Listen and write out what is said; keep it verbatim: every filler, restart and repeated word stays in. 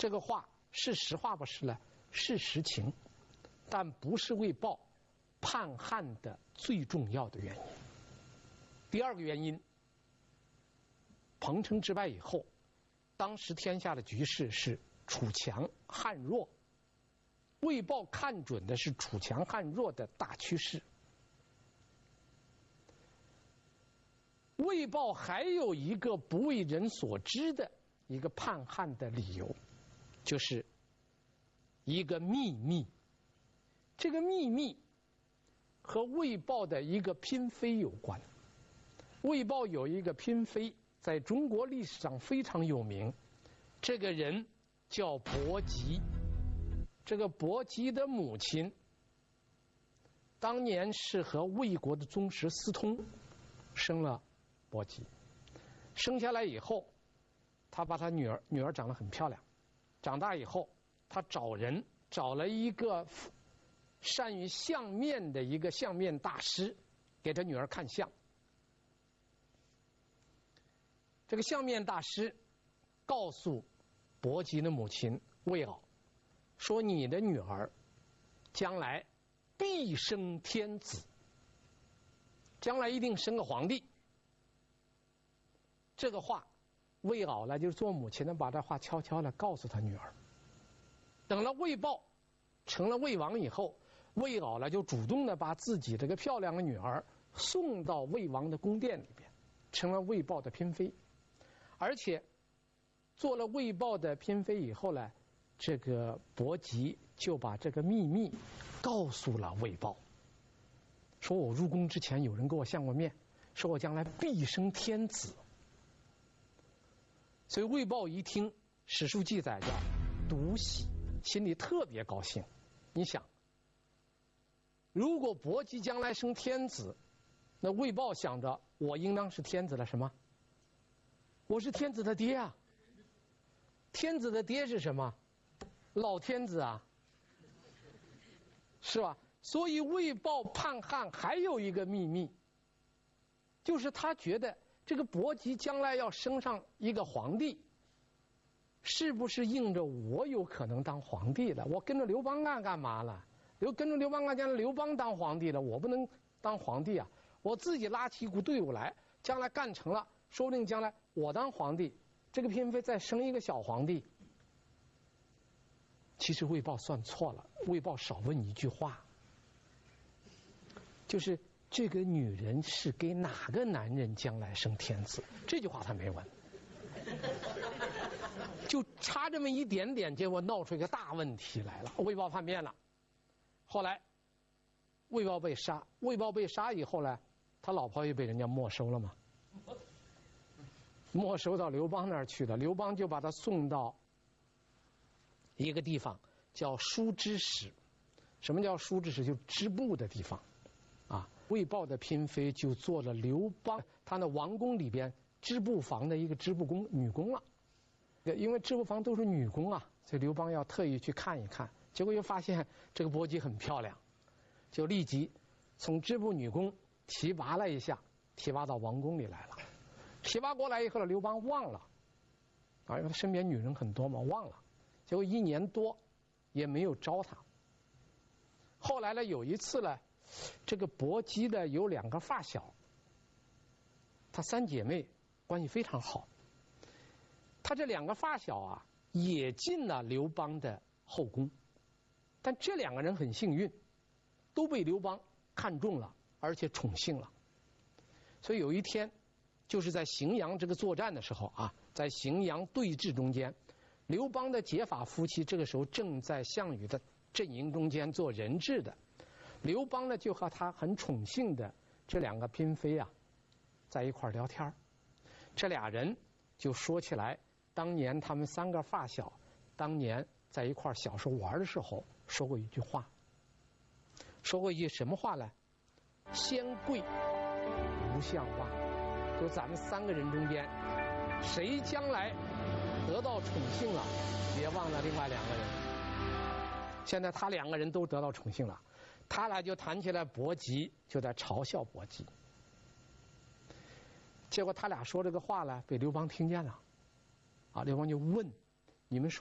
这个话是实话不是呢？是实情，但不是魏豹叛汉的最重要的原因。第二个原因，彭城之败以后，当时天下的局势是楚强汉弱，魏豹看准的是楚强汉弱的大趋势。魏豹还有一个不为人所知的一个叛汉的理由，就是一个秘密。这个秘密和魏豹的一个嫔妃有关。魏豹有一个嫔妃，在中国历史上非常有名，这个人叫伯吉。这个伯吉的母亲当年是和魏国的宗室私通，生了伯吉。生下来以后，他把他女儿女儿长得很漂亮，长大以后他找人找了一个善于相面的一个相面大师，给他女儿看相。这个相面大师告诉伯吉的母亲魏媪说，你的女儿将来必生天子，将来一定生个皇帝。这个话魏媪呢，就是做母亲的把这话悄悄的告诉他女儿。等了魏豹成了魏王以后，魏媪呢就主动的把自己这个漂亮的女儿送到魏王的宫殿里边，成了魏豹的嫔妃。而且做了魏豹的嫔妃以后呢，这个伯吉就把这个秘密告诉了魏豹，说我入宫之前有人跟我相过面，说我将来必生天子。所以魏豹一听，史书记载叫独喜，心里特别高兴。你想，如果伯吉将来生天子，那魏豹想着我应当是天子的什么？我是天子的爹啊！天子的爹是什么？老天子啊，是吧？所以魏豹叛汉还有一个秘密，就是他觉得这个伯吉将来要升上一个皇帝，是不是应着我有可能当皇帝了？我跟着刘邦干干嘛了？刘跟着刘邦干，将来刘邦当皇帝了，我不能当皇帝啊！我自己拉起一股队伍来，将来干成了，说不定将来我当皇帝，这个嫔妃再生一个小皇帝。其实魏豹算错了，魏豹少问一句话，就是这个女人是给哪个男人将来生天子？这句话他没问，就差这么一点点，结果闹出一个大问题来了。魏豹叛变了，后来魏豹被杀，魏豹被杀以后呢，他老婆也被人家没收了嘛，没收到刘邦那儿去的。刘邦就把他送到一个地方叫书之使。什么叫书之使？就织布的地方啊。魏豹的嫔妃就做了刘邦他的王宫里边织布房的一个织布工女工了。因为织布房都是女工啊，所以刘邦要特意去看一看，结果又发现这个伯吉很漂亮，就立即从织布女工提拔了一下，提拔到王宫里来了。提拔过来以后，刘邦忘了啊，因为他身边女人很多嘛，忘了。结果一年多也没有招他。后来呢，有一次呢，这个伯吉的有两个发小，她三姐妹关系非常好。他这两个发小啊，也进了刘邦的后宫，但这两个人很幸运，都被刘邦看中了，而且宠幸了。所以有一天，就是在荥阳这个作战的时候啊，在荥阳对峙中间，刘邦的结发夫妻这个时候正在项羽的阵营中间做人质的。刘邦呢，就和他很宠幸的这两个嫔妃啊，在一块聊天。这俩人就说起来，当年他们三个发小，当年在一块小时候玩的时候，说过一句话。说过一句什么话呢？先贵无相忘。就咱们三个人中间，谁将来得到宠幸了，别忘了另外两个人。现在他两个人都得到宠幸了，他俩就谈起来伯吉，就在嘲笑伯吉。结果他俩说这个话呢，被刘邦听见了。啊，刘邦就问：你们说